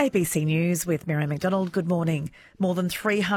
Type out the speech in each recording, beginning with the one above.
ABC News with Mary McDonald. Good morning. More than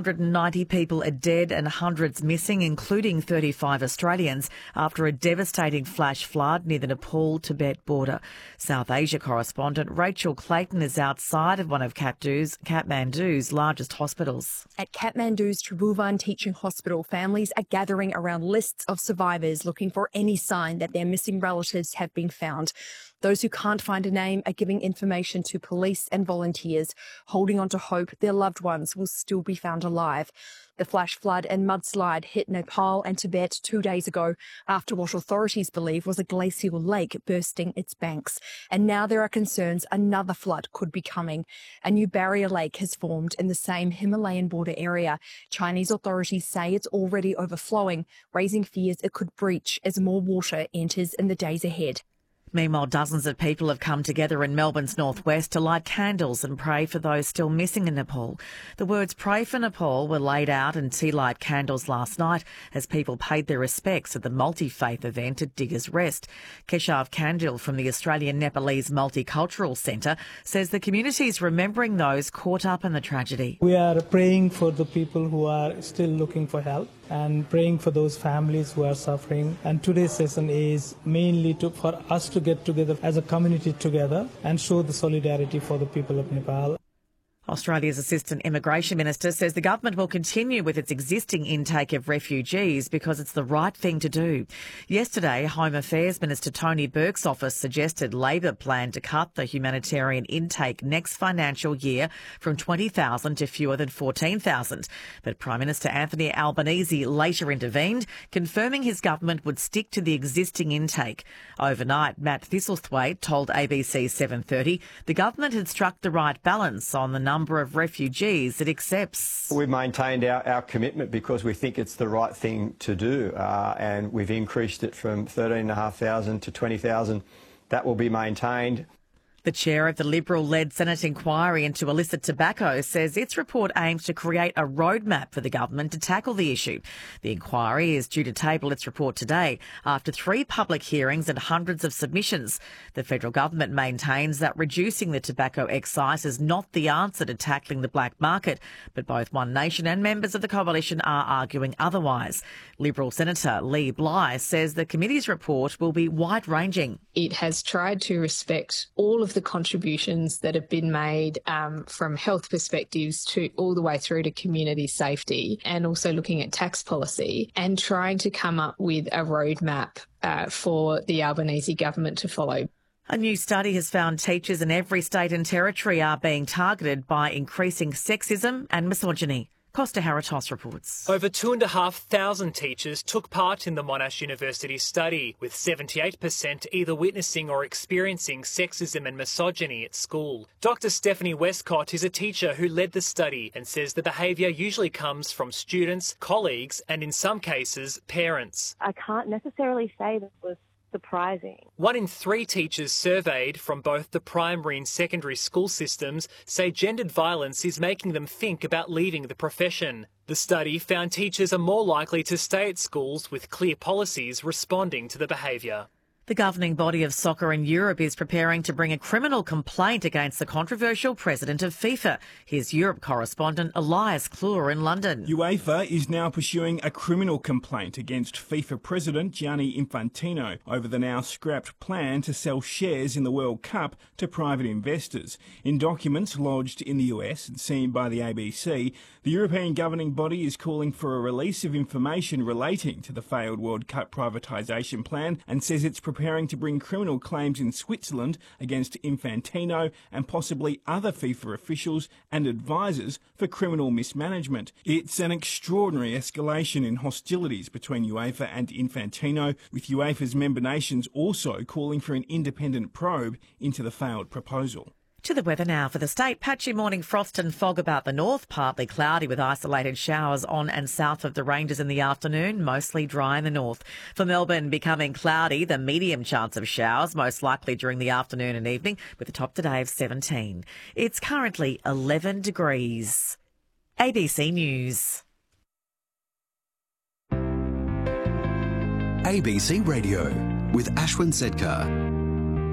390 people are dead and hundreds missing, including 35 Australians, after a devastating flash flood near the Nepal-Tibet border. South Asia correspondent Rachel Clayton is outside of one of Kathmandu's largest hospitals. At Kathmandu's Tribhuvan Teaching Hospital, families are gathering around lists of survivors looking for any sign that their missing relatives have been found. Those who can't find a name are giving information to police and volunteers, holding on to hope their loved ones will still be found alive. The flash flood and mudslide hit Nepal and Tibet 2 days ago after what authorities believe was a glacial lake bursting its banks. And now there are concerns another flood could be coming. A new barrier lake has formed in the same Himalayan border area. Chinese authorities say it's already overflowing, raising fears it could breach as more water enters in the days ahead. Meanwhile, dozens of people have come together in Melbourne's northwest to light candles and pray for those still missing in Nepal. The words "Pray for Nepal" were laid out in tea light candles last night as people paid their respects at the multi-faith event at Diggers Rest. Keshav Kandil from the Australian Nepalese Multicultural Centre says the community is remembering those caught up in the tragedy. We are praying for the people who are still looking for help and praying for those families who are suffering. And today's session is mainly for us to get together as a community together and show the solidarity for the people of Nepal. Australia's Assistant Immigration Minister says the government will continue with its existing intake of refugees because it's the right thing to do. Yesterday, Home Affairs Minister Tony Burke's office suggested Labor planned to cut the humanitarian intake next financial year from 20,000 to fewer than 14,000. But Prime Minister Anthony Albanese later intervened, confirming his government would stick to the existing intake. Overnight, Matt Thistlethwaite told ABC 7:30 the government had struck the right balance on the number of refugees it accepts. We've maintained our commitment because we think it's the right thing to do, and we've increased it from 13,500 to 20,000. That will be maintained. The chair of the Liberal-led Senate inquiry into illicit tobacco says its report aims to create a roadmap for the government to tackle the issue. The inquiry is due to table its report today after 3 public hearings and hundreds of submissions. The federal government maintains that reducing the tobacco excise is not the answer to tackling the black market, but both One Nation and members of the coalition are arguing otherwise. Liberal Senator Lee Bly says the committee's report will be wide-ranging. It has tried to respect all of the contributions that have been made from health perspectives to all the way through to community safety, and also looking at tax policy and trying to come up with a roadmap for the Albanese government to follow. A new study has found teachers in every state and territory are being targeted by increasing sexism and misogyny. Costa Haratos reports. Over 2,500 teachers took part in the Monash University study, with 78% either witnessing or experiencing sexism and misogyny at school. Dr. Stephanie Westcott is a teacher who led the study and says the behaviour usually comes from students, colleagues and in some cases, parents. I can't necessarily say that was surprising. 1 in 3 teachers surveyed from both the primary and secondary school systems say gendered violence is making them think about leaving the profession. The study found teachers are more likely to stay at schools with clear policies responding to the behaviour. The governing body of soccer in Europe is preparing to bring a criminal complaint against the controversial president of FIFA. Here's Europe correspondent Elias Klur in London. UEFA is now pursuing a criminal complaint against FIFA president Gianni Infantino over the now scrapped plan to sell shares in the World Cup to private investors. In documents lodged in the US and seen by the ABC, the European governing body is calling for a release of information relating to the failed World Cup privatisation plan and says it's preparing to bring criminal claims in Switzerland against Infantino and possibly other FIFA officials and advisors for criminal mismanagement. It's an extraordinary escalation in hostilities between UEFA and Infantino, with UEFA's member nations also calling for an independent probe into the failed proposal. To the weather now for the state. Patchy morning frost and fog about the north, partly cloudy with isolated showers on and south of the ranges in the afternoon, mostly dry in the north. For Melbourne, becoming cloudy, the medium chance of showers, most likely during the afternoon and evening, with a top today of 17. It's currently 11 degrees. ABC News. ABC Radio with Ashwin Sedkar.